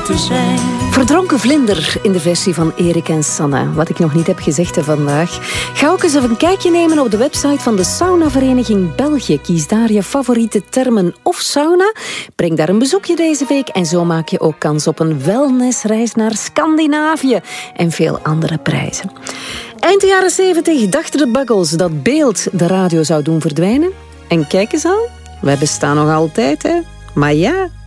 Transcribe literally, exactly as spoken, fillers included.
te zijn. Verdronken vlinder in de versie van Erik en Sanne. Wat ik nog niet heb gezegd vandaag. Ga ook eens even een kijkje nemen op de website van de Saunavereniging België. Kies daar je favoriete termen of sauna. Breng daar een bezoekje deze week en zo maak je ook kans op een wellnessreis naar Scandinavië en veel andere prijzen. Eind jaren zeventig dachten de Buggles dat beeld de radio zou doen verdwijnen. En kijk eens aan, wij bestaan nog altijd, hè. Maar ja...